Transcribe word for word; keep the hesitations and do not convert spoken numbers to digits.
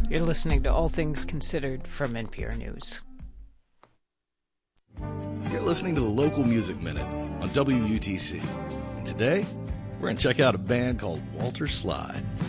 You're listening to All Things Considered from N P R News. You're listening to the Local Music Minute on W U T C. And today, we're going to check out a band called Walter Slide.